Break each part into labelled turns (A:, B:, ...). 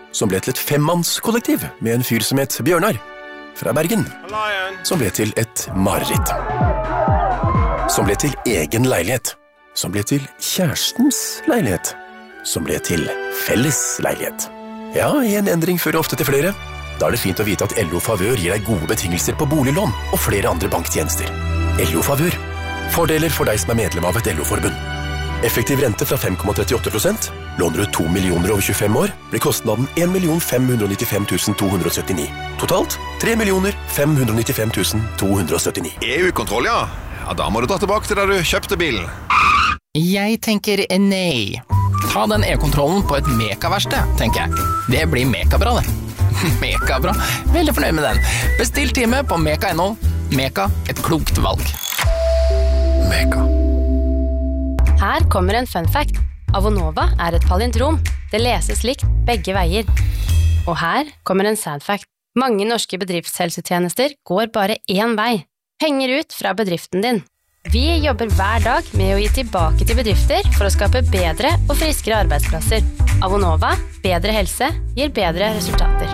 A: som ble til et femmannskollektiv med en fyr som het Bjørnar fra Bergen, som ble til et mareritt, som ble til egen leilighet, som ble til kjærestens leilighet, som ble til felles leilighet. Ja, en endring fører ofte til flere. Da det fint å vite at LO Favør gir deg gode betingelser på boliglån og flere andre banktjenester. LO Favør. Fordeler for deg som medlem av et LO-forbund. Effektiv rente fra 5,38%. Låner du 2 millioner over 25 år, blir kostnaden 1 595 279. Totalt 3 595 279.
B: EU-kontroll, ja. Ja, da må du dra tilbake til da du kjøpte bilen.
C: Jeg tenker nei. Ta den e-kontrollen på et Meka-verksted, tenker jeg. Det blir Meka-bra, det. Meka-bra. Veldig fornøyd med den. Bestill time på Meka.no. Meka, et klokt valg.
A: Meka.
D: Her kommer en fun fact. Avonova er et palindrom. Det leses likt begge veier. Og her kommer en sad fact. Mange norske bedriftshelsetjenester går bare én vei. Henger ut fra bedriften din. Vi jobber hver dag med å gi tilbake til bedrifter for å skape bedre og friskere arbeidsplasser. Avonova, bedre helse, gir bedre resultater.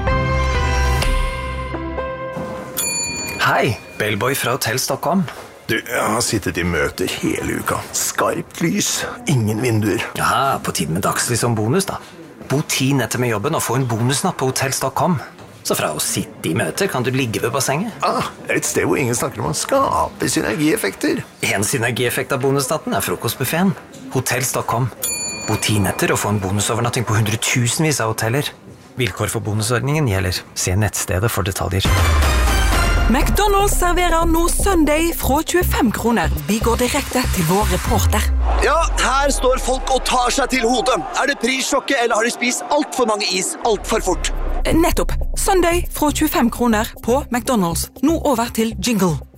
E: Hei, Bellboy fra Hotell Stockholm.
F: Du, jeg har sittet i møter hele uka. Skarpt lys, ingen vinduer.
E: Ja, på tiden med dagslys som bonus da. Bo 10 netter med jobben og få en bonusnatt på Hotell Stockholm. Så fra å sitte i møter kan du ligge ved bassenget.
F: Et sted hvor ingen snakker om å skape synergieffekter.
E: En synergieffekt av bonusnatten er frokostbuffeten. Hotell Stockholm. Bo 10 netter og få en bonusovernatting på 100.000vis av hoteller. Vilkår for bonusordningen gjelder. Se nettstedet for detaljer.
G: McDonald's serverer nå Sunday fra 25 kroner. Vi går direkte til vår reporter.
H: Ja, her står folk og tar seg til hodet. Er det prissjokket, eller har de spist alt for mange is alt for fort?
G: Nettopp. Sunday fra 25 kroner på McDonald's. Nå over til jingle.